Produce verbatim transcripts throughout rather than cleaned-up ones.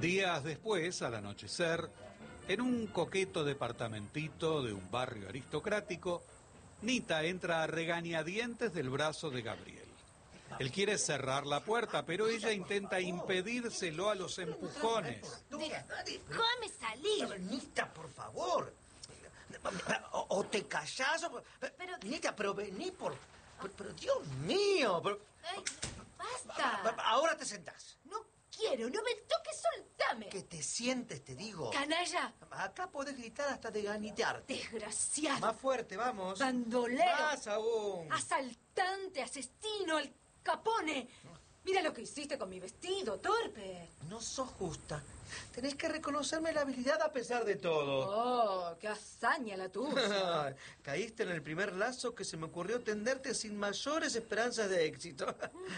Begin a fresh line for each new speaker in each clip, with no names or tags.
Días después, al anochecer, en un coqueto departamentito de un barrio aristocrático, Nita entra a regañadientes del brazo de Gabriel. Él quiere cerrar la puerta, pero ella intenta impedírselo a los empujones.
¡Déjame salir!
Nita, por favor. O, o te callás o... Pero... Nita, pero vení por... Pero, pero Dios mío... Pero...
Ay, ¡basta!
Ahora te sentás.
No quiero, no me toques, soltame.
Que te sientes, te digo.
¡Canalla!
Acá podés gritar hasta de ganitearte.
¡Desgraciado!
Más fuerte, vamos.
¡Bandolero!
Más aún.
¡Asaltante, asesino, el Capone! Mira lo que hiciste con mi vestido, torpe.
No sos justa. Tenés que reconocerme la habilidad a pesar de todo.
¡Oh, qué hazaña la tuya!
Caíste en el primer lazo que se me ocurrió tenderte sin mayores esperanzas de éxito.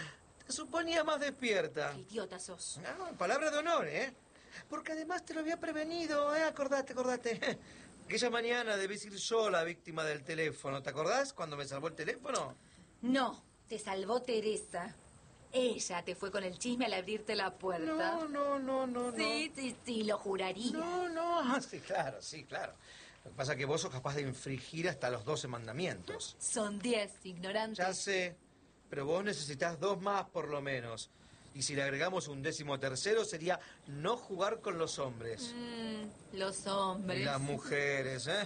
Te suponía más despierta.
¡Qué idiota sos!
No, palabra de honor, ¿eh? Porque además te lo había prevenido, ¿eh? Acordate, acordate. Aquella mañana debes ir yo la víctima del teléfono. ¿Te acordás cuando me salvó el teléfono?
No, te salvó Teresa. Ella te fue con el chisme al abrirte la puerta.
No, no, no, no.
Sí,
no.
sí, sí, lo juraría.
No, no, sí, claro, sí, claro. Lo que pasa es que vos sos capaz de infringir hasta los doce mandamientos.
Son diez, ignorante.
Ya sé, pero vos necesitas dos más por lo menos. Y si le agregamos un décimo tercero sería no jugar con los hombres.
Mm, los hombres.
Y las mujeres, ¿eh?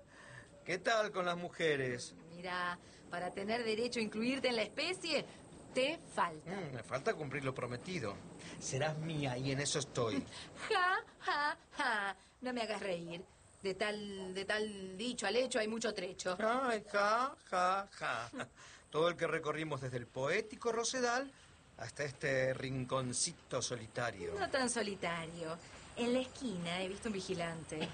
¿Qué tal con las mujeres?
Mira, para tener derecho a incluirte en la especie, te falta.
Mm, me falta cumplir lo prometido. Serás mía y en eso estoy.
Ja, ja, ja. No me hagas reír. De tal, de tal dicho al hecho hay mucho trecho.
Ay, ja, ja, ja. Todo el que recorrimos desde el poético Rosedal hasta este rinconcito solitario.
No tan solitario. En la esquina he visto un vigilante.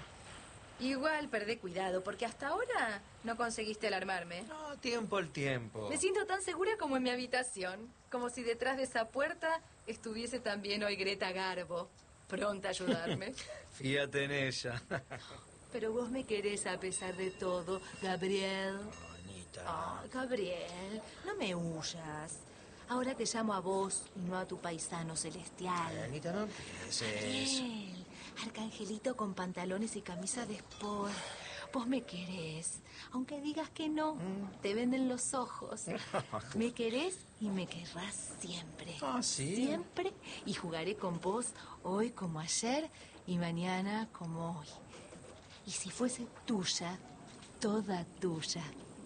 Igual perdé cuidado, porque hasta ahora no conseguiste alarmarme.
No, tiempo al tiempo.
Me siento tan segura como en mi habitación. Como si detrás de esa puerta estuviese también hoy Greta Garbo, pronta a ayudarme.
Fíjate en ella.
Pero vos me querés a pesar de todo, Gabriel.
Anita.
Ah, Gabriel, no me huyas. Ahora te llamo a vos y no a tu paisano celestial.
Ay, Anita, no empieces.
Gabriel, arcangelito con pantalones y camisa de sport. Vos me querés, aunque digas que no, mm. te venden los ojos. Me querés y me querrás siempre.
Ah, ¿sí?
Siempre, y jugaré con vos hoy como ayer y mañana como hoy. Y si fuese tuya, toda tuya,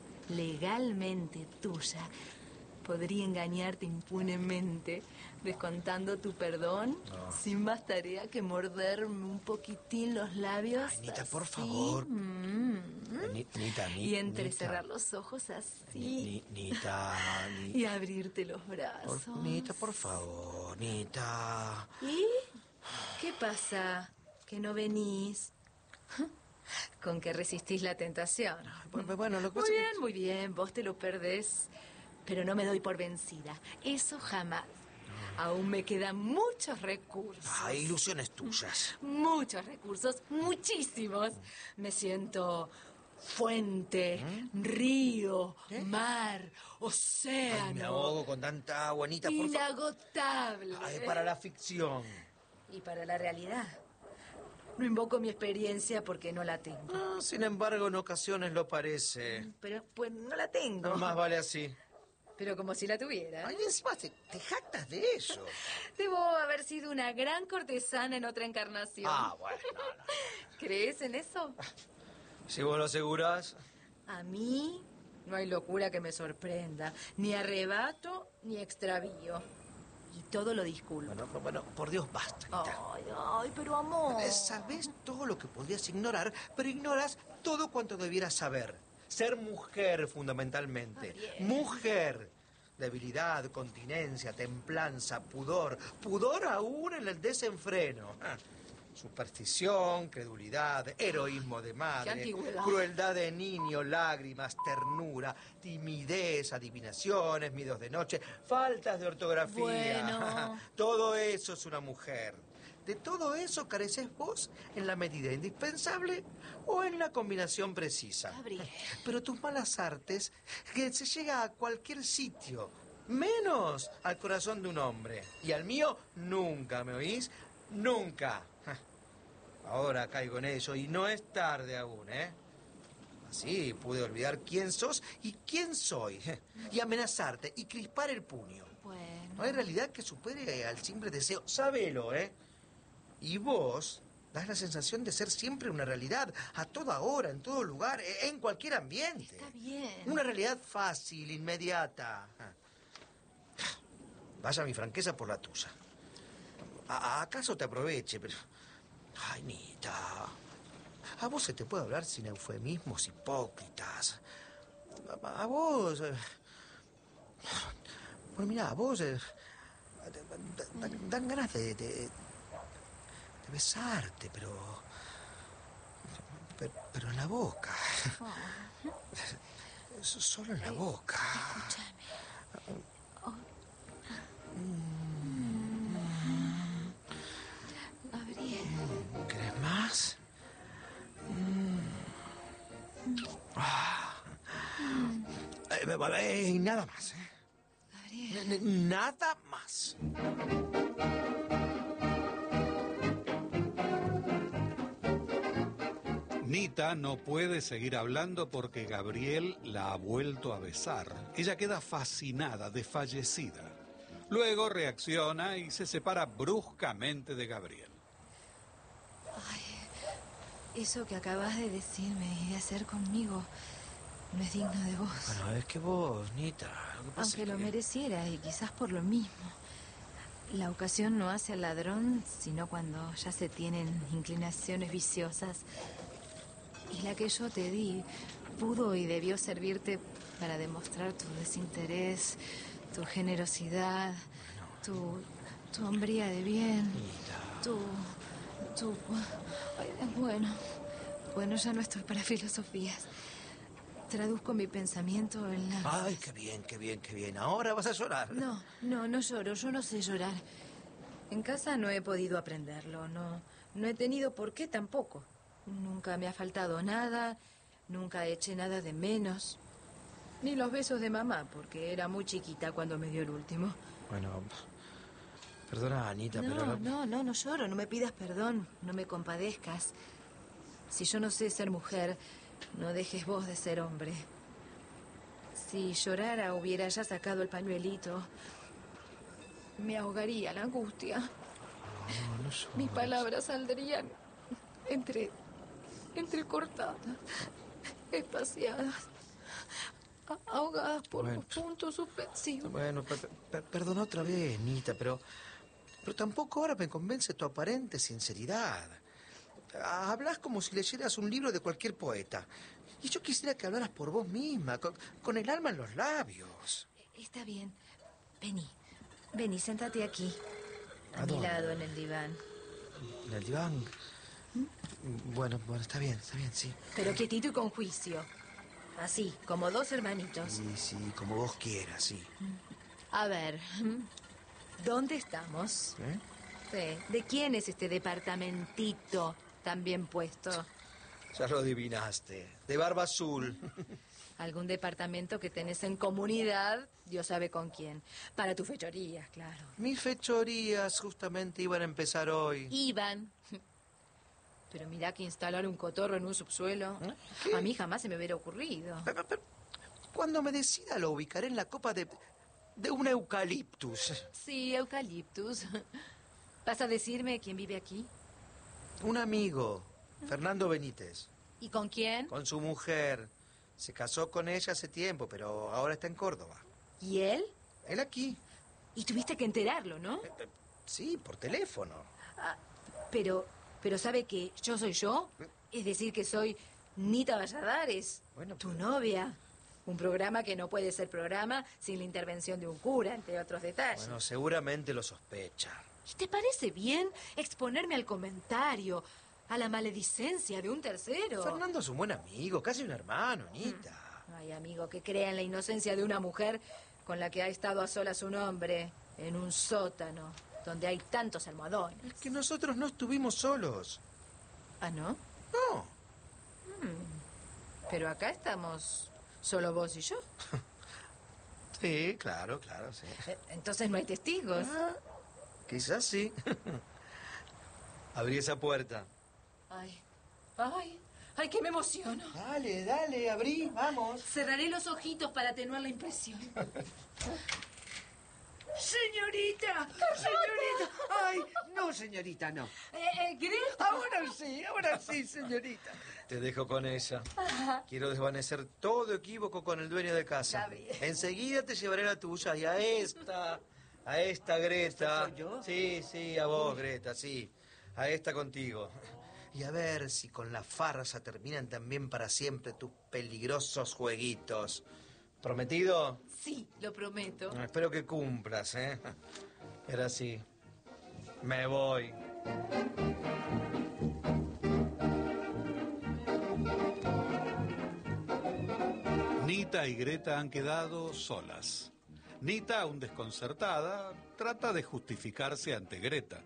legalmente tuya, podría engañarte impunemente, descontando tu perdón, no. sin más tarea que morderme un poquitín los labios.
Ay, Nita,
así.
por favor.
Mm.
Nita, Nita,
y entrecerrar Nita. los ojos así.
Ni, Nita, Nita.
Y abrirte los brazos.
Por, Nita, por favor, Nita.
¿Y qué pasa? ¿Que no venís? ¿Con que resistís la tentación?
Bueno, lo que
Muy bien,
que...
muy bien, vos te lo perdés. Pero no me doy por vencida. Eso jamás. Aún me quedan muchos recursos.
Ah, ilusiones tuyas.
Muchos recursos, muchísimos. Me siento fuente, ¿Eh? río, ¿Eh? mar, océano.
Ay, me ahogo con tanta agua, Anita, por favor.
Inagotable.
Ay, para la ficción.
Y para la realidad. No invoco mi experiencia porque no la tengo.
Ah, sin embargo, en ocasiones lo parece.
Pero pues no la tengo.
No, más vale así.
Pero como si la tuviera.
Ay, encima te, te jactas de eso.
Debo haber sido una gran cortesana en otra encarnación.
Ah, bueno, no, no.
¿Crees en eso?
Si vos lo asegurás.
A mí no hay locura que me sorprenda. Ni arrebato, ni extravío. Y todo lo disculpo.
Bueno, bueno, por Dios, basta, Anita.
Ay, ay, pero amor.
Sabés todo lo que podrías ignorar, pero ignoras todo cuanto debieras saber. Ser mujer, fundamentalmente.
Gabriel.
Mujer. Debilidad, continencia, templanza, pudor. Pudor aún en el desenfreno. Ah. Superstición, credulidad, heroísmo de madre, crueldad de niño, lágrimas, ternura, timidez, adivinaciones, miedos de noche, faltas de ortografía.
Bueno.
Todo eso es una mujer. ¿De todo eso careces vos en la medida indispensable o en la combinación precisa?
Gabriel.
Pero tus malas artes, que se llega a cualquier sitio, menos al corazón de un hombre. Y al mío nunca, ¿me oís? Nunca. Ahora caigo en eso y no es tarde aún, ¿eh? Así pude olvidar quién sos y quién soy. Y amenazarte y crispar el puño.
Bueno.
No hay realidad que supere al simple deseo. Sábelo, ¿eh? Y vos das la sensación de ser siempre una realidad, a toda hora, en todo lugar, en cualquier ambiente.
Está bien.
Una realidad fácil, inmediata. Vaya mi franqueza por la tuya. ¿A ¿Acaso te aproveche? Pero... Ay, Nita, a vos se te puede hablar sin eufemismos hipócritas. A, a vos... Eh... Bueno, mira, a vos... Eh... Dan, dan ganas de, de... de besarte, pero... pero... pero en la boca. Oh. Solo en la boca.
Escúchame. Oh.
¿Querés más? Mm. Ah. Mm. Eh, eh, nada más, ¿eh? Gabriel. Nada más.
Nita no puede seguir hablando porque Gabriel la ha vuelto a besar. Ella queda fascinada, desfallecida. Luego reacciona y se separa bruscamente de Gabriel.
Ay, eso que acabas de decirme y de hacer conmigo no es digno de vos.
Bueno, es que vos, Nita... Lo que pasa
Aunque
es
lo
que...
mereciera y quizás por lo mismo. La ocasión no hace al ladrón, sino cuando ya se tienen inclinaciones viciosas. Y la que yo te di pudo y debió servirte para demostrar tu desinterés, tu generosidad, tu, tu hombría de bien, tu... tu... Ay, bueno, bueno, ya no estoy para filosofías. Traduzco mi pensamiento en la...
Ay, qué bien, qué bien, qué bien. Ahora vas a llorar.
No, no, no lloro. Yo no sé llorar. En casa no he podido aprenderlo. No, no he tenido por qué tampoco. Nunca me ha faltado nada. Nunca eché nada de menos. Ni los besos de mamá, porque era muy chiquita cuando me dio el último.
Bueno, perdona, Anita,
no,
pero...
No, no, no lloro. No me pidas perdón. No me compadezcas. Si yo no sé ser mujer... No dejes vos de ser hombre. Si llorara, hubiera ya sacado el pañuelito. Me ahogaría la angustia.
No, no llores.
Mis palabras saldrían entre... entrecortadas, espaciadas, ahogadas por
bueno,
los puntos suspensivos.
Bueno, per, per, perdona otra vez, Nita, pero... Pero tampoco ahora me convence tu aparente sinceridad. Hablas como si leyeras un libro de cualquier poeta. Y yo quisiera que hablaras por vos misma, con, con el alma en los labios.
Está bien. Vení. Vení, séntate aquí. A,
¿A
mi
dónde?
lado, en el diván.
¿En el diván? ¿Mm? Bueno, bueno, está bien, está bien, sí.
Pero quietito y con juicio. Así, como dos hermanitos.
Sí, sí, como vos quieras, sí.
A ver, ¿dónde estamos?
¿Eh?
Sí. ¿De quién es este departamentito tan bien puesto?
Ya lo adivinaste. De Barba Azul.
Algún departamento que tenés en comunidad, Dios sabe con quién. Para tus fechorías, claro.
Mis fechorías justamente iban a empezar hoy.
Iban. Pero mirá que instalar un cotorro en un subsuelo.
¿Qué?
A mí jamás se me hubiera ocurrido.
Pero, pero, cuando me decida lo ubicaré en la copa de, de un eucaliptus.
Sí, eucaliptus. ¿Vas a decirme quién vive aquí?
Un amigo, Fernando Benítez.
¿Y con quién?
Con su mujer. Se casó con ella hace tiempo, pero ahora está en Córdoba.
¿Y él?
Él aquí.
Y tuviste que enterarlo, ¿no?
Eh, eh, Sí, por teléfono.
Ah, pero, pero ¿sabe que yo soy yo? Es decir, que soy Nita Valladares,
Bueno,
tu
pero-
novia. Un programa que no puede ser programa sin la intervención de un cura, entre otros detalles.
Bueno, seguramente lo sospecha.
¿Y te parece bien exponerme al comentario, a la maledicencia de un tercero?
Fernando es un buen amigo, casi un hermano, Nita.
No hay amigo que crea en la inocencia de una mujer con la que ha estado a solas un hombre en un sótano donde hay tantos almohadones.
Es que nosotros no estuvimos solos.
¿Ah, no?
No.
Pero acá estamos solo vos y yo.
Sí, claro, claro, sí.
Eh, Entonces no hay testigos.
Ah, quizás sí. Abrí esa puerta.
Ay, ay, ay, que me emociono.
Dale, dale, abrí, vamos.
Cerraré los ojitos para atenuar la impresión.
¡Señorita! ¡Señorita! ¡Ay! No, señorita, no.
Eh, eh, Greta.
Ahora sí, ahora sí, señorita.
Te dejo con ella. Quiero desvanecer todo equívoco con el dueño de casa.
Gabriel.
Enseguida te llevaré la tuya y a esta, a esta Greta.
¿Soy yo?
Sí, sí, a vos, Greta, sí. A esta contigo. Y a ver si con la farsa terminan también para siempre tus peligrosos jueguitos. ¿Prometido?
Sí, lo prometo.
Ah, espero que cumplas, ¿eh? Era así. Me voy.
Nita y Greta han quedado solas. Nita, aún desconcertada, trata de justificarse ante Greta.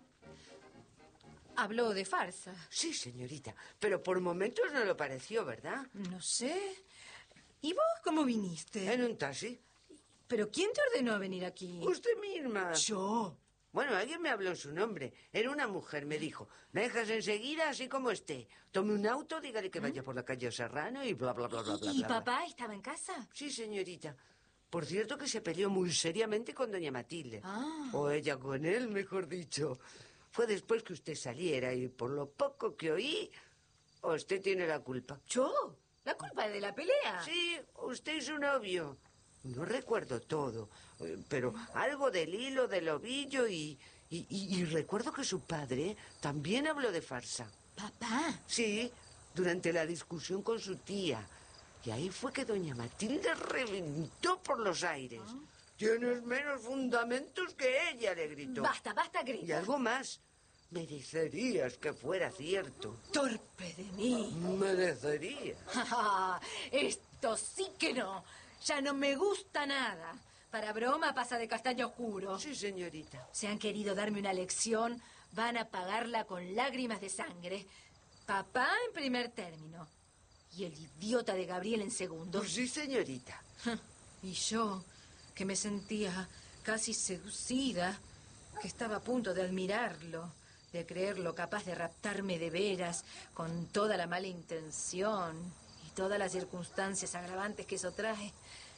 Habló de farsa.
Sí, señorita, pero por momentos no lo pareció, ¿verdad?
No sé. ¿Y vos cómo viniste?
En un taxi.
¿Pero quién te ordenó venir aquí?
Usted misma.
Yo.
Bueno, alguien me habló en su nombre. Era una mujer, me dijo. Me dejas enseguida así como esté. Tome un auto, dígale que vaya por la calle Serrano y bla, bla, bla, bla, bla.
¿Y
bla,
papá
bla.
estaba en casa?
Sí, señorita. Por cierto que se peleó muy seriamente con doña Matilde.
Ah.
O ella con él, mejor dicho. Fue después que usted saliera y por lo poco que oí, usted tiene la culpa.
¿Yo? ¿La culpa es de la pelea?
Sí, usted y su novio. No recuerdo todo, eh, pero algo del hilo, del ovillo y, y, y, y recuerdo que su padre también habló de farsa.
¿Papá?
Sí, durante la discusión con su tía. Y ahí fue que doña Matilde reventó por los aires.
¿Ah?
Tienes menos fundamentos que ella, le gritó.
Basta, basta, Greta.
Y algo más. Merecerías que fuera cierto.
Torpe de mí.
Merecería.
Esto sí que no. Ya no me gusta nada. Para broma pasa de castaño oscuro.
Sí, señorita.
Se han querido darme una lección, van a pagarla con lágrimas de sangre. Papá en primer término y el idiota de Gabriel en segundo.
Pues sí, señorita.
Y yo, que me sentía casi seducida, que estaba a punto de admirarlo, de creerlo capaz de raptarme de veras, con toda la mala intención y todas las circunstancias agravantes que eso trae.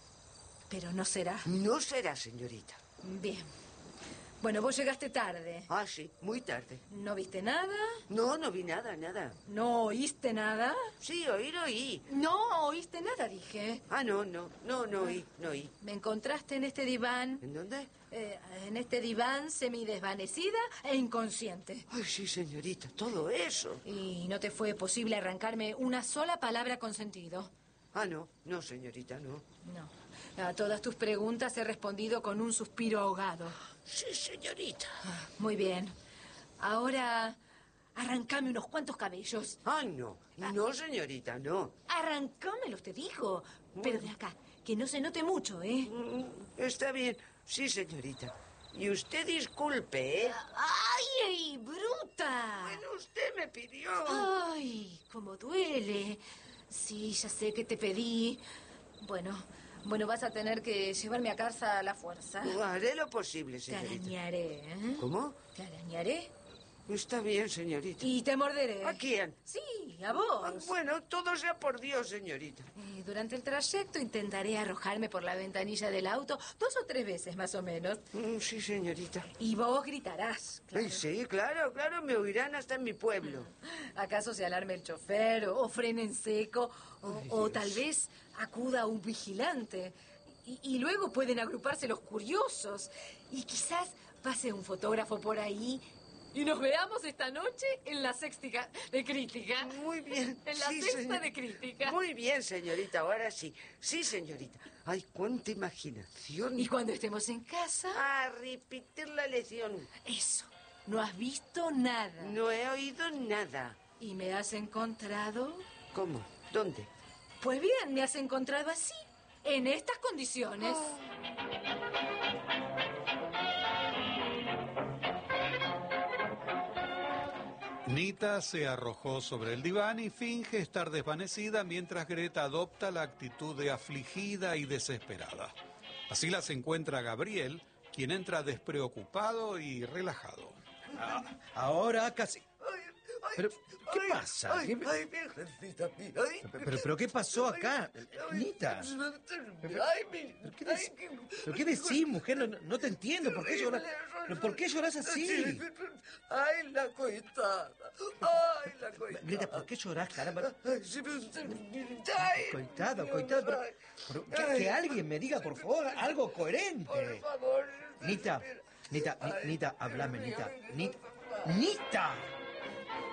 Pero no será.
No será, señorita.
Bien. Bueno, vos llegaste tarde.
Ah, sí, muy tarde.
¿No viste nada?
No, no vi nada, nada.
¿No oíste nada?
Sí, oír, oí.
No oíste nada, dije.
Ah, no, no, no, no oí, no oí.
Me encontraste en este diván,
¿En dónde?
eh, en este diván semidesvanecida e inconsciente.
Ay, sí, señorita, todo eso.
Y no te fue posible arrancarme una sola palabra con sentido.
Ah, no, no, señorita, no.
No. A todas tus preguntas he respondido con un suspiro ahogado.
Sí, señorita.
Muy bien. Ahora, arrancame unos cuantos cabellos.
Ah, no, no, señorita, no.
Arrancámelos, te digo. Pero de acá, que no se note mucho, ¿eh?
Mm, Está bien, sí, señorita. Y usted disculpe, ¿eh?
¡Ay, ay, bruta!
Bueno, usted me pidió.
¡Ay, cómo duele! Sí, ya sé que te pedí. Bueno, bueno, vas a tener que llevarme a casa a la fuerza.
Haré lo posible,
Te
señorita.
arañaré, ¿eh?
¿Cómo?
Te arañaré
Está bien, señorita.
y te morderé.
¿A quién?
Sí, a vos.
Ah, Bueno, todo sea por Dios, señorita.
Eh, durante el trayecto intentaré arrojarme por la ventanilla del auto dos o tres veces, más o menos.
Mm, Sí, señorita.
Y vos gritarás, claro.
Ay, sí, claro, claro, me oirán hasta en mi pueblo.
¿Acaso se alarme el chofer o, o frene en seco? O,
Ay,
o
Dios.
tal vez acuda un vigilante. Y, y luego pueden agruparse los curiosos. Y quizás pase un fotógrafo por ahí y nos veamos esta noche en la sexta de crítica.
Muy bien.
En la
sí,
sexta
señor-
de crítica.
Muy bien, señorita, ahora sí. Sí, señorita. Ay, cuánta imaginación.
Y cuando estemos en casa,
A repetir la lección.
eso. No has visto nada.
No he oído nada.
¿Y me has encontrado?
¿Cómo? ¿Dónde?
Pues bien, me has encontrado así, en estas condiciones.
Nita se arrojó sobre el diván y finge estar desvanecida mientras Greta adopta la actitud de afligida y desesperada. Así las encuentra Gabriel, quien entra despreocupado y relajado.
Ah, ahora casi... Pero, ¿qué pasa?
Ay,
¿Qué...
ay, virgencita mía. Ay,
Pero, pero, ¿qué pasó acá? Nita.
Ay, mi...
¿Pero qué, dec... ¿Pero qué decís, mujer? No, no te entiendo. ¿Por qué lloras? ¿Por qué lloras así?
Ay, la coitada. Ay, la coitada.
Grita, ¿por qué llorás, caramba?
Ay,
coitado, coitado. Pero, pero que, que alguien me diga, por favor, algo coherente.
Por favor.
Nita, Nita, Nita, háblame, Nita. Nita. ¡Nita!